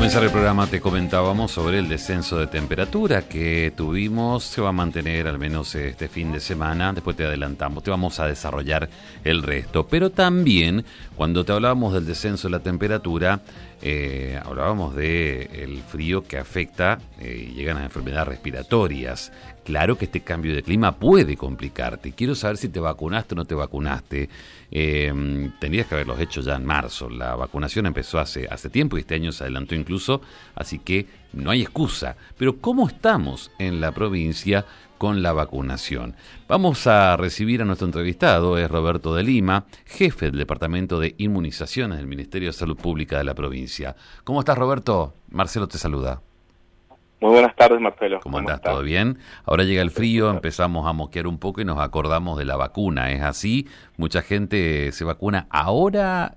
comenzar el programa te comentábamos sobre el descenso de temperatura que tuvimos, se va a mantener al menos este fin de semana, después te adelantamos, te vamos a desarrollar el resto. Pero también, cuando te hablábamos del descenso de la temperatura, hablábamos del frío que afecta y llegan a enfermedades respiratorias. Claro que este cambio de clima puede complicarte. Quiero saber si te vacunaste o no te vacunaste. Tendrías que haberlos hecho ya en marzo. La vacunación empezó hace tiempo y este año se adelantó incluso, así que no hay excusa. Pero ¿cómo estamos en la provincia con la vacunación? Vamos a recibir a nuestro entrevistado, es Roberto de Lima, jefe del Departamento de Inmunizaciones del Ministerio de Salud Pública de la provincia. ¿Cómo estás, Roberto? Marcelo te saluda. Muy buenas tardes, Marcelo. ¿Cómo andás? ¿Todo bien? Ahora llega el frío, empezamos a mosquear un poco y nos acordamos de la vacuna. ¿Es así? ¿Mucha gente se vacuna ahora?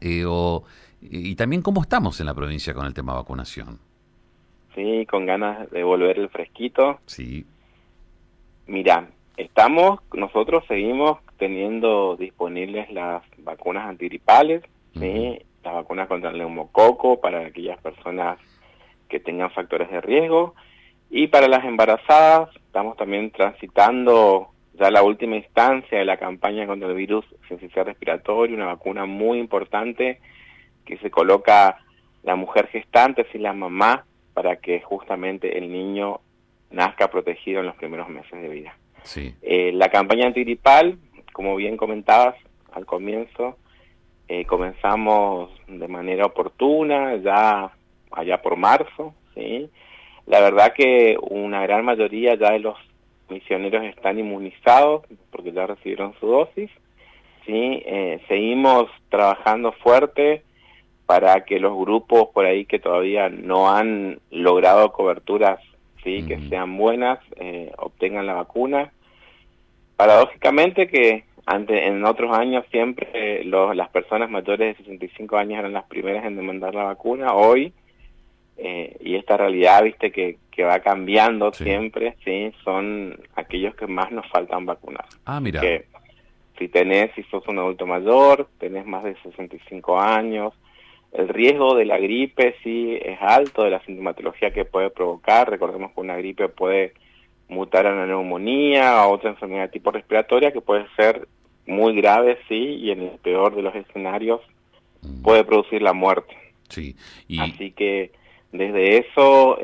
Y también, ¿cómo estamos en la provincia con el tema de vacunación? Sí, con ganas de volver el fresquito. Sí. Mira, nosotros seguimos teniendo disponibles las vacunas antigripales, ¿sí? Las vacunas contra el neumococo para aquellas personas que tengan factores de riesgo. Y para las embarazadas, estamos también transitando ya la última instancia de la campaña contra el virus sincicial respiratorio, una vacuna muy importante que se coloca la mujer gestante, y la mamá, para que justamente el niño nazca protegido en los primeros meses de vida. Sí. La campaña antigripal, como bien comentabas al comienzo, comenzamos de manera oportuna, ya allá por marzo, ¿sí? La verdad que una gran mayoría ya de los misioneros están inmunizados porque ya recibieron su dosis, ¿sí? Seguimos trabajando fuerte para que los grupos por ahí que todavía no han logrado coberturas, ¿sí? Que sean buenas, obtengan la vacuna. Paradójicamente que en otros años siempre las personas mayores de 65 años eran las primeras en demandar la vacuna. Hoy, y esta realidad, viste, que va cambiando siempre, ¿sí? Son aquellos que más nos faltan vacunar. Ah, mira. Que si sos un adulto mayor, tenés más de 65 años, el riesgo de la gripe sí es alto, de la sintomatología que puede provocar. Recordemos que una gripe puede mutar a una neumonía o a otra enfermedad de tipo respiratoria que puede ser muy grave, sí, y en el peor de los escenarios puede producir la muerte. Sí. Así que desde eso,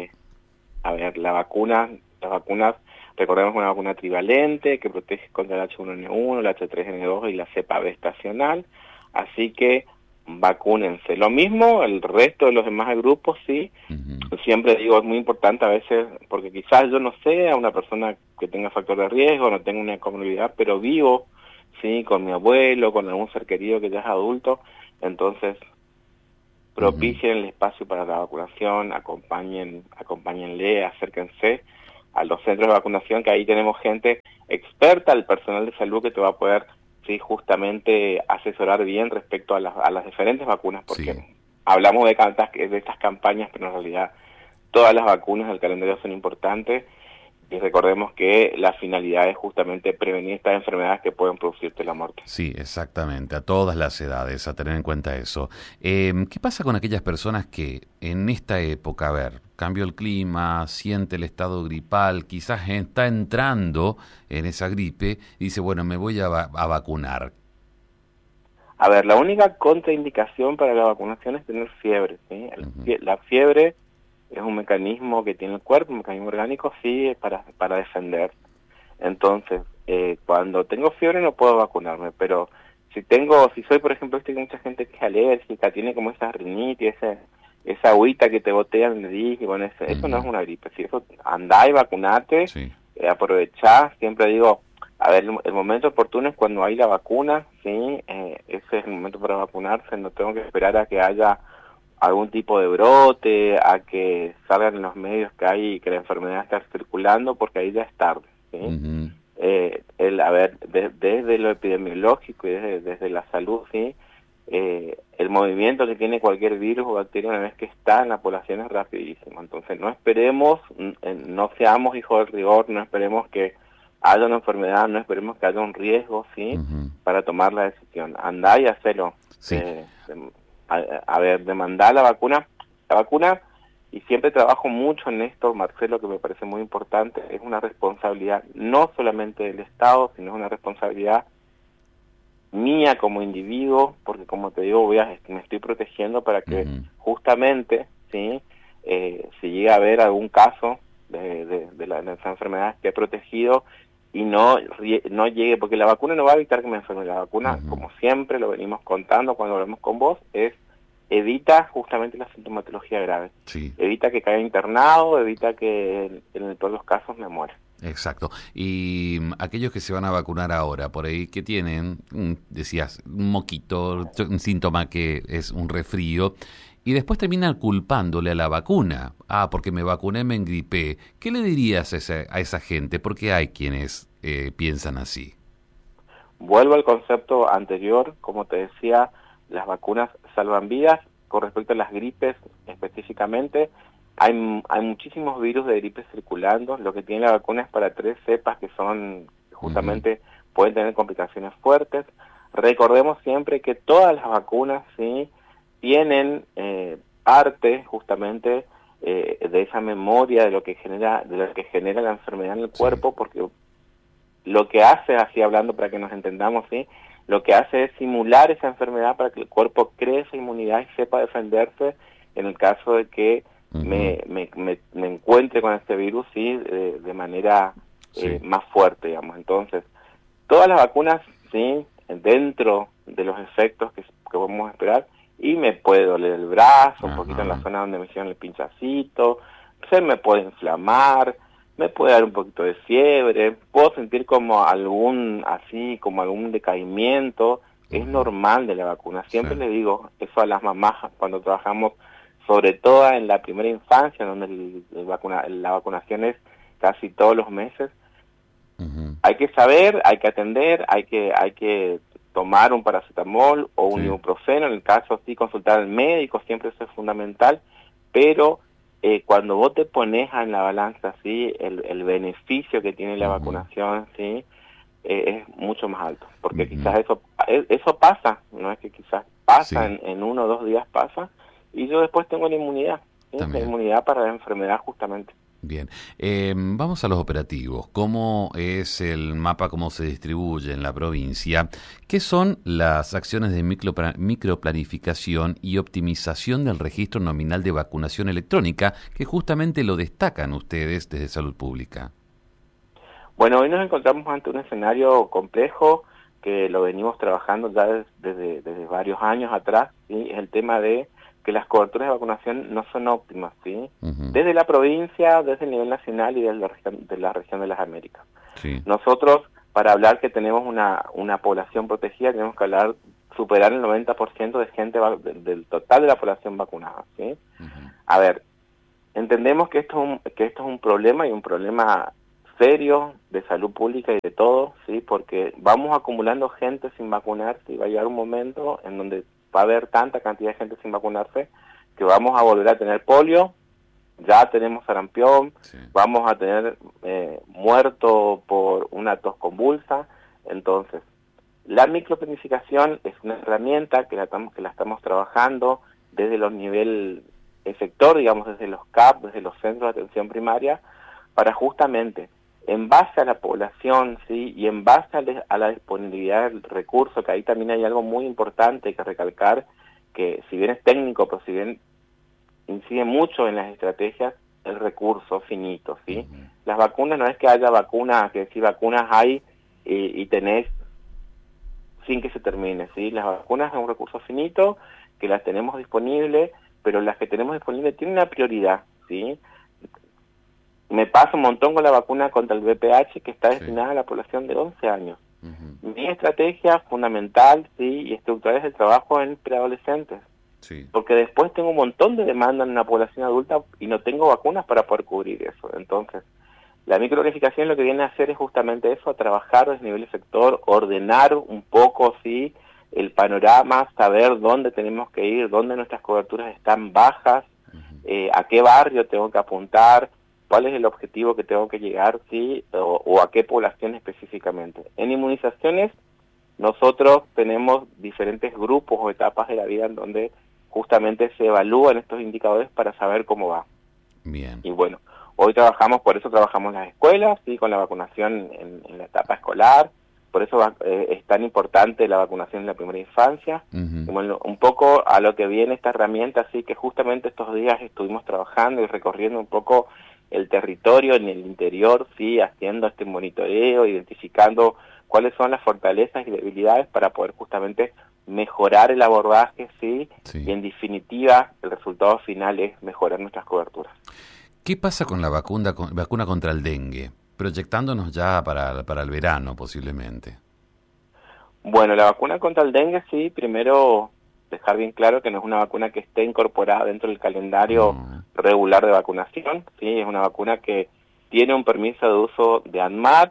las vacunas, recordemos una vacuna trivalente que protege contra el H1N1, el H3N2 y la cepa B estacional, así que vacúnense. Lo mismo el resto de los demás grupos, sí. Siempre digo, es muy importante a veces, porque quizás yo no sea una persona que tenga factor de riesgo, no tenga una comorbilidad, pero vivo, sí, con mi abuelo, con algún ser querido que ya es adulto, entonces propicien el espacio para la vacunación, acompáñenle, acérquense a los centros de vacunación, que ahí tenemos gente experta, el personal de salud que te va a poder, sí, justamente asesorar bien respecto a las diferentes vacunas, porque hablamos de estas campañas, pero en realidad todas las vacunas del calendario son importantes, y recordemos que la finalidad es justamente prevenir estas enfermedades que pueden producirte la muerte. Sí, exactamente, a todas las edades, a tener en cuenta eso. ¿Qué pasa con aquellas personas que en esta época, cambió el clima, siente el estado gripal, quizás está entrando en esa gripe y dice, bueno, me voy a vacunar? La única contraindicación para la vacunación es tener fiebre, ¿sí? La fiebre es un mecanismo que tiene el cuerpo, un mecanismo orgánico, sí, para defender. Entonces, cuando tengo fiebre no puedo vacunarme, pero si soy, por ejemplo, hay mucha gente que es alérgica, tiene como esa rinitis, esa agüita que te botea en el nariz, y bueno, eso no es una gripe, si eso, andá y vacunate, aprovechá, siempre digo, el momento oportuno es cuando hay la vacuna, sí, ese es el momento para vacunarse, no tengo que esperar a que haya algún tipo de brote, a que salgan en los medios que la enfermedad está circulando, porque ahí ya es tarde, ¿sí? Desde lo epidemiológico y desde la salud, ¿sí? El movimiento que tiene cualquier virus o bacteria una vez que está en la población es rapidísimo. Entonces no esperemos, no seamos hijos del rigor, no esperemos que haya una enfermedad, no esperemos que haya un riesgo, ¿sí? Para tomar la decisión. Andá y hacelo. Sí. Demandar la vacuna. La vacuna y siempre trabajo mucho en esto, Marcelo, que me parece muy importante, es una responsabilidad no solamente del Estado, sino es una responsabilidad mía como individuo, porque como te digo, me estoy protegiendo para que justamente, ¿sí? Si llega a haber algún caso de esa enfermedad, esté protegido y no llegue, porque la vacuna no va a evitar que me enferme. La vacuna, como siempre lo venimos contando cuando hablamos con vos, evita justamente la sintomatología grave. Sí. Evita que caiga internado, evita que en todos los casos me muera. Exacto. Y aquellos que se van a vacunar ahora, por ahí que tienen, decías, un moquito, un síntoma que es un resfrío, y después terminan culpándole a la vacuna. Ah, porque me vacuné, me engripé. ¿Qué le dirías a esa gente? Porque hay quienes piensan así. Vuelvo al concepto anterior, como te decía, las vacunas salvan vidas. Con respecto a las gripes específicamente, hay muchísimos virus de gripe circulando. Lo que tiene la vacuna es para 3 cepas que son, justamente, pueden tener complicaciones fuertes. Recordemos siempre que todas las vacunas, ¿sí?, tienen parte, justamente, de esa memoria de lo que genera la enfermedad en el cuerpo, porque lo que hace, así hablando para que nos entendamos, ¿sí?, lo que hace es simular esa enfermedad para que el cuerpo cree esa inmunidad y sepa defenderse en el caso de que me encuentre con este virus, sí, de manera más fuerte, digamos. Entonces, todas las vacunas, sí, dentro de los efectos que vamos a esperar, y me puede doler el brazo, un poquito en la zona donde me hicieron el pinchacito, se me puede inflamar, me puede dar un poquito de fiebre, puedo sentir como algún decaimiento. Es normal de la vacuna. Siempre le digo eso a las mamás cuando trabajamos, sobre todo en la primera infancia, donde la vacunación es casi todos los meses. Hay que saber, hay que atender, hay que tomar un paracetamol o un ibuprofeno, en el caso sí consultar al médico, siempre eso es fundamental, pero cuando vos te pones en la balanza, sí, el beneficio que tiene la vacunación, sí, es mucho más alto, porque quizás eso pasa, no es que quizás pasa, en 1 o 2 días pasa, y yo después tengo la inmunidad, ¿sí? La inmunidad para la enfermedad justamente. Bien, vamos a los operativos. ¿Cómo es el mapa, cómo se distribuye en la provincia? ¿Qué son las acciones de microplanificación y optimización del registro nominal de vacunación electrónica, que justamente lo destacan ustedes desde Salud Pública? Bueno, hoy nos encontramos ante un escenario complejo que lo venimos trabajando ya desde varios años atrás, ¿sí? Es el tema de que las coberturas de vacunación no son óptimas, ¿sí? Desde la provincia, desde el nivel nacional y de la región de las Américas. Sí. Nosotros, para hablar que tenemos una población protegida, tenemos que superar el 90% de gente del total de la población vacunada, ¿sí? A ver, entendemos que esto es un problema, y un problema serio de salud pública y de todo, ¿sí? Porque vamos acumulando gente sin vacunarse y va a llegar un momento en donde va a haber tanta cantidad de gente sin vacunarse que vamos a volver a tener polio, ya tenemos sarampión, vamos a tener muerto por una tos convulsa. Entonces, la microplanificación es una herramienta que la estamos trabajando desde los niveles efector, digamos, desde los CAP, desde los centros de atención primaria, para justamente, en base a la población, ¿sí?, y en base a la disponibilidad del recurso, que ahí también hay algo muy importante que recalcar, que si bien es técnico, pero si bien incide mucho en las estrategias, el recurso finito, ¿sí? Las vacunas no es que haya vacunas, que si vacunas hay y tenés sin que se termine, ¿sí? Las vacunas son un recurso finito, que las tenemos disponibles, pero las que tenemos disponibles tienen una prioridad, ¿sí? Me pasa un montón con la vacuna contra el VPH, que está destinada a la población de 11 años. Mi estrategia fundamental, sí, y estructural, es el trabajo en preadolescentes. Porque después tengo un montón de demanda en una población adulta y no tengo vacunas para poder cubrir eso. Entonces, la microplanificación lo que viene a hacer es justamente eso, a trabajar desde nivel sector, ordenar un poco, sí, el panorama, saber dónde tenemos que ir, dónde nuestras coberturas están bajas, a qué barrio tengo que apuntar, cuál es el objetivo que tengo que llegar, sí, o a qué población específicamente. En inmunizaciones, nosotros tenemos diferentes grupos o etapas de la vida en donde justamente se evalúan estos indicadores para saber cómo va. Bien. Y bueno, hoy por eso trabajamos en las escuelas, sí, con la vacunación en la etapa escolar, por eso es tan importante la vacunación en la primera infancia. Y bueno, un poco a lo que viene esta herramienta, así que justamente estos días estuvimos trabajando y recorriendo un poco el territorio en el interior, sí, haciendo este monitoreo, identificando cuáles son las fortalezas y debilidades para poder justamente mejorar el abordaje, sí, y en definitiva el resultado final es mejorar nuestras coberturas. ¿Qué pasa con la vacuna contra el dengue? Proyectándonos ya para el verano posiblemente. Bueno, la vacuna contra el dengue, sí, primero dejar bien claro que no es una vacuna que esté incorporada dentro del calendario regular de vacunación, sí, es una vacuna que tiene un permiso de uso de ANMAT,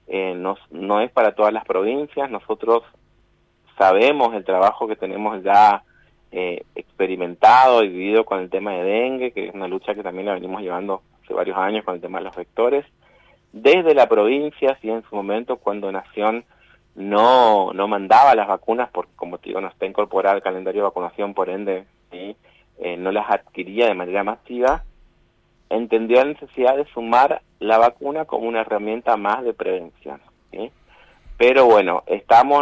no es para todas las provincias. Nosotros sabemos el trabajo que tenemos ya experimentado y vivido con el tema de dengue, que es una lucha que también la venimos llevando hace varios años con el tema de los vectores. Desde la provincia, sí, en su momento, cuando Nación no mandaba las vacunas, porque como te digo, no está incorporada al calendario de vacunación, por ende, ¿sí? No las adquiría de manera masiva, entendió la necesidad de sumar la vacuna como una herramienta más de prevención, ¿sí? Pero bueno, estamos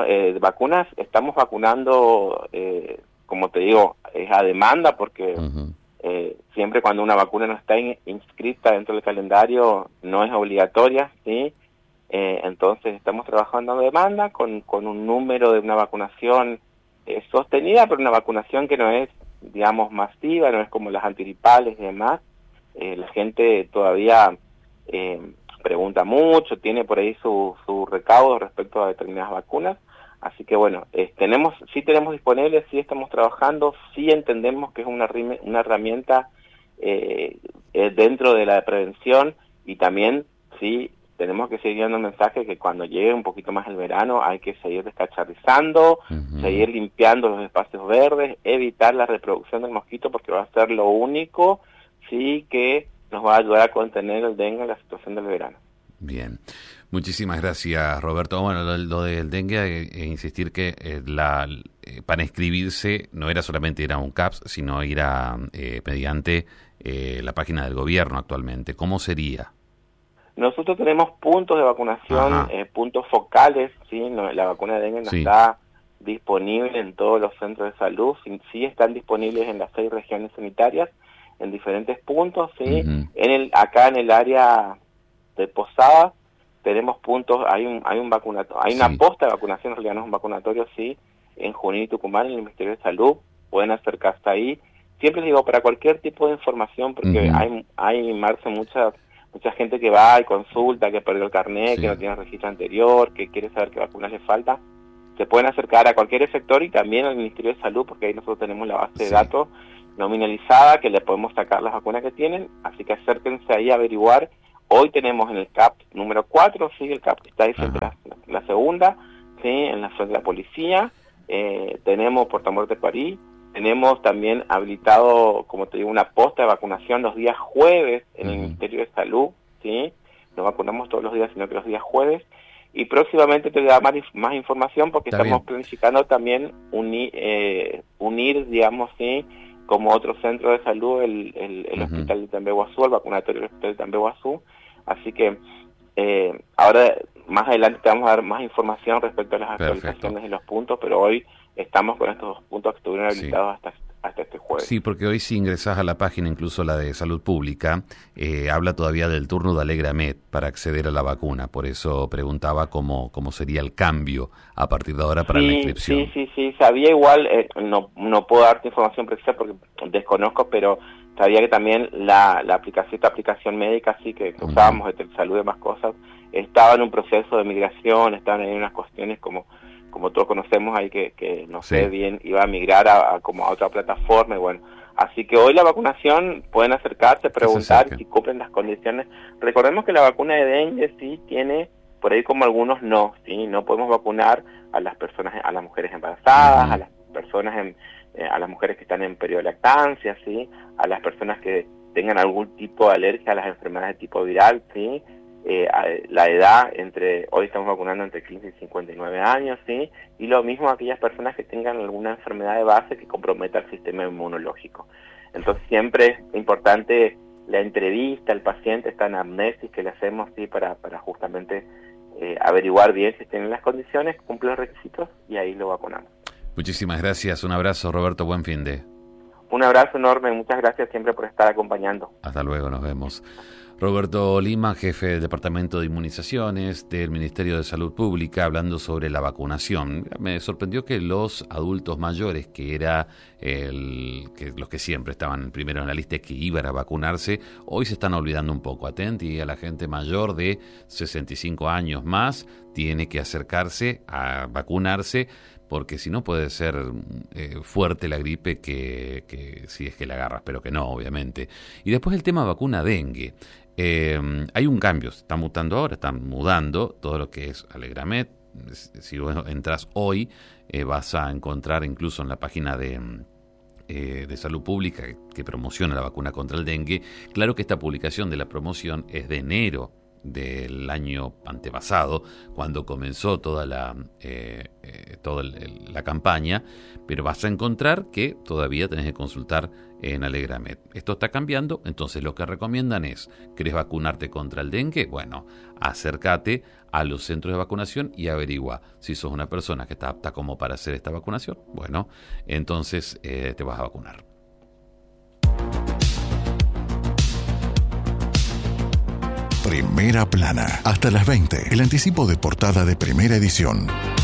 vacunando, como te digo, es a demanda, porque siempre cuando una vacuna no está inscrita dentro del calendario no es obligatoria, ¿sí? Entonces estamos trabajando a demanda con un número de una vacunación sostenida, pero una vacunación que no es, digamos, masiva, no es como las antigripales y demás. La gente todavía pregunta mucho, tiene por ahí su recaudo respecto a determinadas vacunas. Así que bueno, tenemos disponibles, sí estamos trabajando, sí entendemos que es una herramienta dentro de la prevención, y también sí tenemos que seguir dando mensaje que cuando llegue un poquito más el verano hay que seguir descacharrizando, seguir limpiando los espacios verdes, evitar la reproducción del mosquito, porque va a ser lo único, sí, que nos va a ayudar a contener el dengue en la situación del verano. Bien. Muchísimas gracias, Roberto. Bueno, lo del dengue, insistir que para inscribirse no era solamente ir a un CAPS, sino ir a mediante la página del gobierno actualmente. ¿Cómo sería? Nosotros tenemos puntos de vacunación, puntos focales, ¿sí? La vacuna de dengue no está disponible en todos los centros de salud, sí están disponibles en las 6 regiones sanitarias, en diferentes puntos, ¿sí? Acá en el área de Posadas tenemos puntos, hay una posta de vacunación, en realidad no es un vacunatorio, sí, en Junín y Tucumán, en el Ministerio de Salud, pueden acercarse ahí. Siempre les digo, para cualquier tipo de información, porque hay Marce, mucha gente que va y consulta, que perdió el carnet, que no tiene registro anterior, que quiere saber qué vacunas le falta, se pueden acercar a cualquier efector y también al Ministerio de Salud, porque ahí nosotros tenemos la base de datos nominalizada, que le podemos sacar las vacunas que tienen, así que acérquense ahí a averiguar. Hoy tenemos en el CAP número 4, sí, el CAP está ahí frente a la segunda, sí, en la zona de la policía, tenemos Puerto Muerte de París, tenemos también habilitado, como te digo, una posta de vacunación los días jueves en el Ministerio de Salud, sí, no vacunamos todos los días, sino que los días jueves, y próximamente te voy a dar más información, porque estamos planificando también unir, digamos, sí, como otro centro de salud, el Hospital de Tambeguazú, el vacunatorio del Hospital de Tambeguazú. Así que ahora, más adelante te vamos a dar más información respecto a las actualizaciones de los puntos, pero hoy estamos con estos 2 puntos que estuvieron habilitados hasta este jueves. Sí, porque hoy si ingresás a la página, incluso la de Salud Pública, habla todavía del turno de Alegramed para acceder a la vacuna. Por eso preguntaba cómo sería el cambio a partir de ahora para la inscripción. Sí, sabía igual, no puedo darte información precisa porque desconozco, pero sabía que también esta aplicación médica, sí, que usábamos de Salud y demás cosas, estaba en un proceso de migración, estaban ahí unas cuestiones como todos conocemos ahí que no sé bien, iba a migrar a otra plataforma, y bueno, así que hoy la vacunación pueden acercarse, preguntar si cumplen las condiciones. Recordemos que la vacuna de dengue sí tiene, por ahí como algunos no podemos vacunar a las personas, a las mujeres embarazadas, a las personas a las mujeres que están en periodo de lactancia, sí, a las personas que tengan algún tipo de alergia a las enfermedades de tipo viral, sí. La edad, hoy estamos vacunando entre 15 y 59 años, ¿sí? Y lo mismo aquellas personas que tengan alguna enfermedad de base que comprometa el sistema inmunológico. Entonces siempre es importante la entrevista al paciente, esta anamnesis que le hacemos, ¿sí? para justamente averiguar bien si tienen las condiciones, cumple los requisitos y ahí lo vacunamos. Muchísimas gracias, un abrazo, Roberto, buen fin de. Un abrazo enorme, muchas gracias siempre por estar acompañando. Hasta luego, nos vemos. Roberto Lima, jefe del Departamento de Inmunizaciones del Ministerio de Salud Pública, hablando sobre la vacunación. Me sorprendió que los adultos mayores, que era los que siempre estaban primero en la lista que iban a vacunarse, hoy se están olvidando un poco. Atenti a la gente mayor de 65 años más, tiene que acercarse a vacunarse, porque si no puede ser fuerte la gripe que si es que la agarra, pero que no, obviamente. Y después el tema vacuna dengue. Hay un cambio, se está mutando ahora, están mudando todo lo que es Alegramed. Si vos entras hoy, vas a encontrar incluso en la página de Salud Pública que promociona la vacuna contra el dengue. Claro que esta publicación de la promoción es de enero del año antepasado, cuando comenzó toda la campaña, pero vas a encontrar que todavía tenés que consultar en Alegramed. Esto está cambiando, entonces lo que recomiendan es, ¿querés vacunarte contra el dengue? Bueno, acércate a los centros de vacunación y averigua si sos una persona que está apta como para hacer esta vacunación. Bueno, entonces te vas a vacunar. Primera Plana, hasta las 20, el anticipo de portada de Primera Edición.